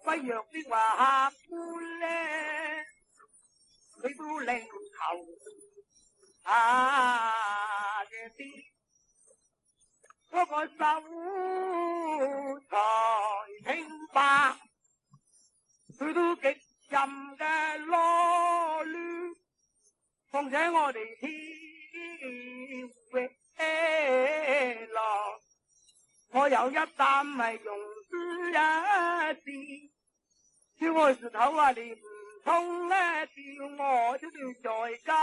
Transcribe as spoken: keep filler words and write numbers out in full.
不若的話客觀咧，佢都領頭下嘅啲，嗰個秀才清白，佢都極任嘅囉攣，況且我哋天域落，我有一擔係用書一字，叫我石頭啊你唔通咧叫我都要在家。